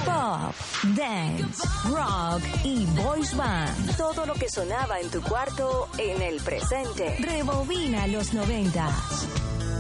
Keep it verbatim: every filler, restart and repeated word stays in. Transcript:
Pop, dance, rock y boys band. Todo lo que sonaba en tu cuarto en el presente. Rebobina los noventas.